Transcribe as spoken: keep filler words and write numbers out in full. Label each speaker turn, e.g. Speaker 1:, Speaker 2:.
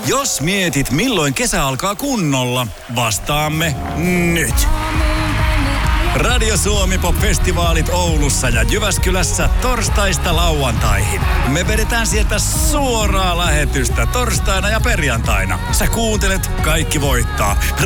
Speaker 1: Jos mietit, milloin kesä alkaa kunnolla, vastaamme nyt. Radio Suomi Pop-festivaalit Oulussa ja Jyväskylässä torstaista lauantaihin. Me vedetään sieltä suoraa lähetystä torstaina ja perjantaina. Sä kuuntelet, kaikki voittaa.